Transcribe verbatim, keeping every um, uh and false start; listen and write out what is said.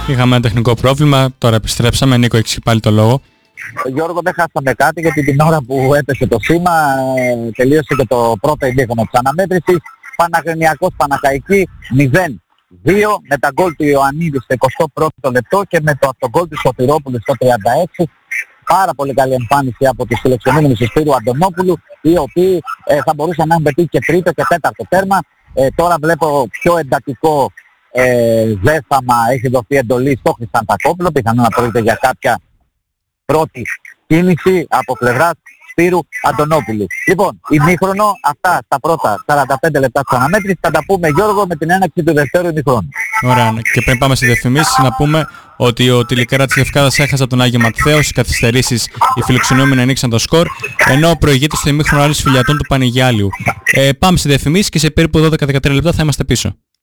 Είχαμε ένα τεχνικό πρόβλημα, τώρα επιστρέψαμε. Νίκο, έχεις πάλι το λόγο. Γιώργο, δεν χάσαμε κάτι γιατί την ώρα που έπεσε το σήμα ε, τελείωσε και το πρώτο ημίχρονο της αναμέτρησης. Παναγενειακός Παναχαϊκή μηδέν δύο με τα γκολ του Ιωαννίδη στο εικοστό πρώτο λεπτό και με το αυτογκολ του Σωτηρόπουλου στο τριάντα έξι. Πάρα πολύ καλή εμφάνιση από τους φιλοξενούμενους του Σπύρου Αντωνόπουλου, οι οποίοι ε, θα μπορούσαν να έχουν πετύχει και τρίτο και τέταρτο τέρμα. Ε, τώρα βλέπω πιο εντατικό ε, ζέσταμα, έχει δοθεί εντολή στο Χρυσαντακόπουλο, πιθανόν να πρόκειται για κάποια πρώτη κίνηση από πλευράς Σπύρου Αντωνόπουλου. Λοιπόν, ημίχρονο, αυτά στα πρώτα σαράντα πέντε λεπτά της αναμέτρησης. Θα τα πούμε, Γιώργο, με την έναρξη του δεύτερου ημίχρονου. Ωραία, και πριν πάμε στις διαφημίσεις, να πούμε ότι ο Τηλικέρα της Λευκάδας έχασε από τον Άγιο Ματθαίο. Στις καθυστερήσεις οι φιλοξενούμενοι ανοίξαν το σκορ, ενώ προηγείται στο ημίχρονο άλλης Φιλιατών του Πανηγιάλιου. Ε, πάμε στις διαφημίσεις και σε περίπου δώδεκα με δεκατρία λεπτά θα είμαστε πίσω.